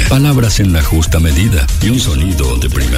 Palabras en la justa medida y un sonido de primera